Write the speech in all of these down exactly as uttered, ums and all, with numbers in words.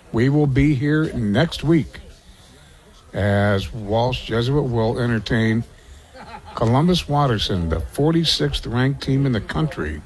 We will be here next week as Walsh Jesuit will entertain Columbus Watterson, the forty-sixth ranked team in the country.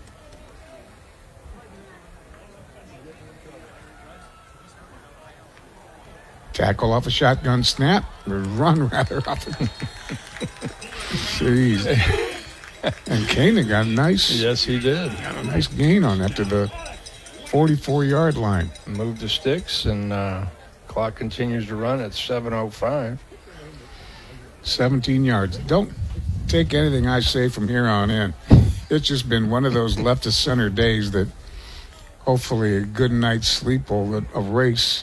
Tackle off a shotgun snap, or run rather off it. Jeez. And Koenig got a nice. Yes, he did. Got a nice gain on that to the forty-four-yard line. Moved the sticks, and uh, clock continues to run at seven oh five. seventeen yards. Don't take anything I say from here on in. It's just been one of those left-to-center days that hopefully a good night's sleep will erase.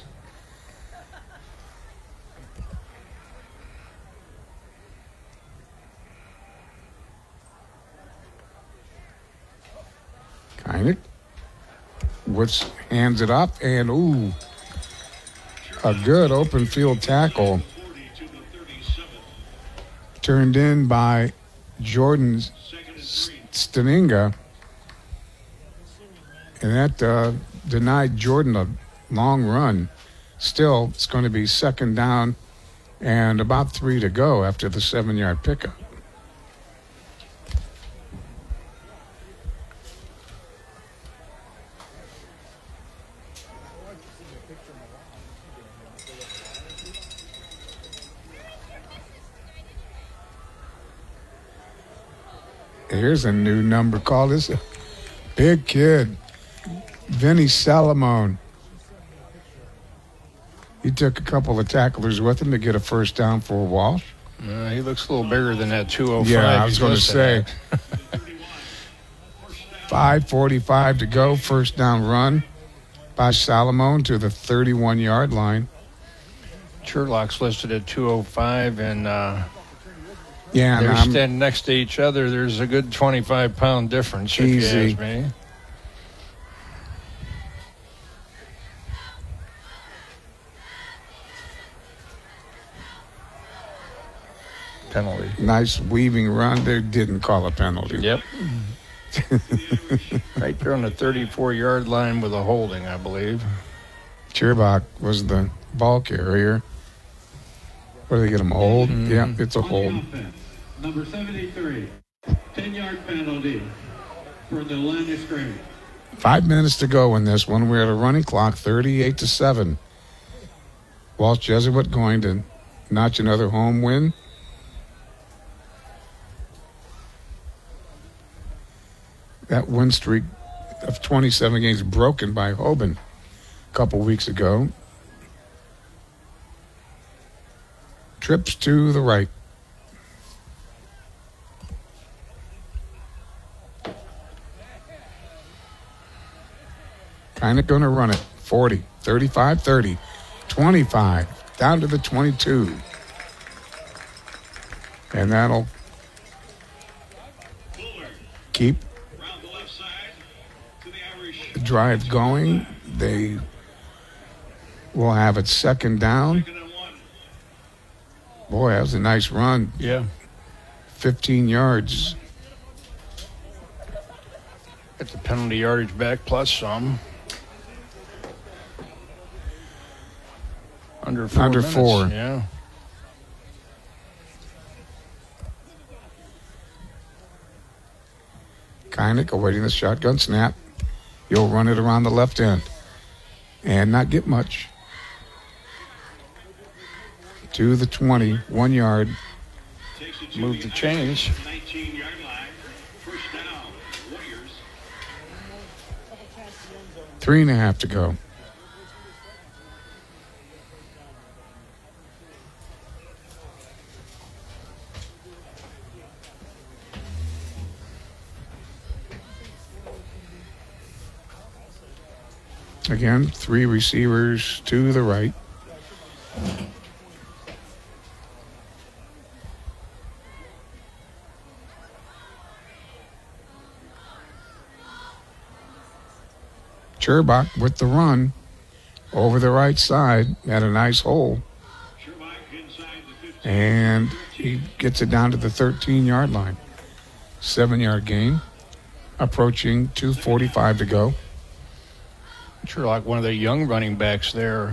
Koenig Woods hands it up, and ooh, a good open field tackle turned in by Jordan Staninga, and that uh, denied Jordan a long run. Still, it's going to be second down and about three to go after the seven-yard pickup. Here's a new number called. This a big kid, Vinny Salamone. He took a couple of tacklers with him to get a first down for Walsh. Uh, he looks a little bigger than that two oh five. Yeah, I was going to say. five forty-five to go, first down run by Salamone to the thirty-one-yard line. Sherlock's listed at two oh five, and uh, yeah, they're and standing next to each other. There's a good twenty-five pound difference, if Easy. you ask me. Penalty. Nice weaving run. They didn't call a penalty. Yep. Right there on the thirty-four-yard line with a holding, I believe. Cherbach was the ball carrier. What do they get him, a hold? Mm-hmm. Yeah, it's a hold. Number seventy-three, ten-yard penalty for the line of scrimmage. Five minutes to go in this one. We're at a running clock, thirty-eight to seven. Walsh Jesuit going to notch another home win. That win streak of twenty-seven games broken by Hoban a couple weeks ago. Trips to the right. Kind of going to run it. forty, thirty-five, thirty, twenty-five, down to the twenty-two. And that'll keep the drive going. They will have it second down. Boy, that was a nice run. Yeah. fifteen yards. Get the penalty yardage back plus some. Under four Under minutes. four. Yeah. Koenig awaiting the shotgun snap. You'll run it around the left end and not get much. To the twenty, one yard. Move the chains. nineteen-yard line, first down, Warriors. Three and a half to go. Again, three receivers to the right. Cherbach with the run over the right side at a nice hole. And he gets it down to the thirteen-yard line. Seven-yard gain. Approaching two forty-five to go. Sure, like one of the young running backs there.